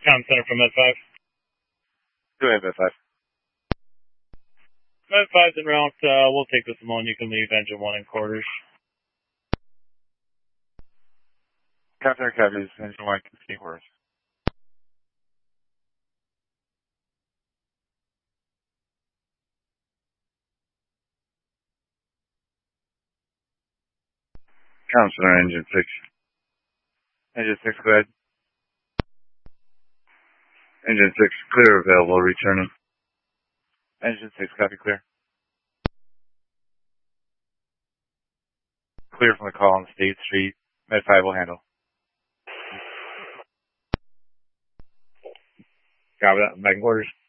Town Center from Med 5. Go ahead, Med 5. Med 5's en route. We'll take this one. You can leave engine 1 in quarters. Town Center copies. Engine 1 in quarters. Town Center, Engine 6. Engine 6, go ahead. Engine 6, clear available, returning. Engine 6, copy, clear. Clear from the call on State Street. Med 5 will handle. Copy that. Back in quarters.